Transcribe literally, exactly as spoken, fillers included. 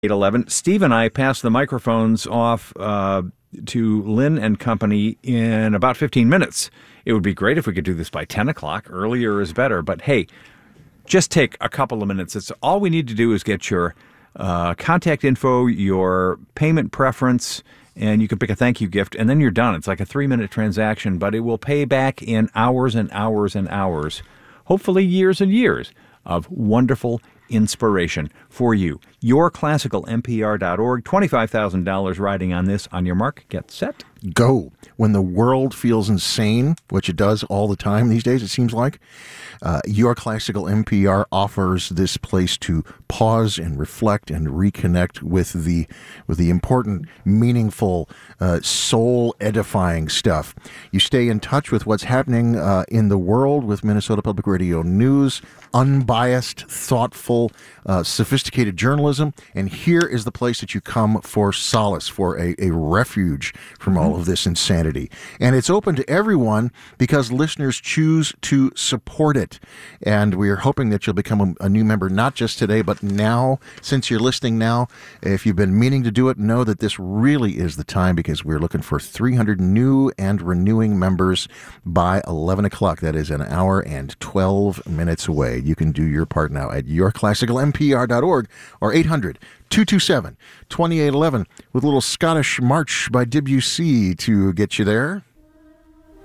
eight eleven. Steve and I passed the microphones off uh, to Lynn and Company in about fifteen minutes. It would be great if we could do this by ten o'clock. Earlier is better. But hey, just take a couple of minutes. It's all we need to do is get your uh, contact info, your payment preference, and you can pick a thank you gift, and then you're done. It's like a three-minute transaction, but it will pay back in hours and hours and hours, hopefully years and years of wonderful inspiration for you. your classical m p r dot org, twenty-five thousand dollars riding on this. On your mark, get set. Go. When the world feels insane, which it does all the time these days, it seems like, uh, Your Classical N P R offers this place to pause and reflect and reconnect with the with the important, meaningful, uh, soul-edifying stuff. You stay in touch with what's happening uh, in the world with Minnesota Public Radio News, unbiased, thoughtful, uh, sophisticated journalism, and here is the place that you come for solace, for a, a refuge from all of this insanity. And it's open to everyone because listeners choose to support it. And we are hoping that you'll become a, a new member, not just today, but now. Since you're listening now, if you've been meaning to do it, know that this really is the time, because we're looking for three hundred new and renewing members by eleven o'clock. That is an hour and twelve minutes away. You can do your part now at your classical m p r dot org or eight hundred, two two seven, two eight one one with a little Scottish March by Debussy to get you there.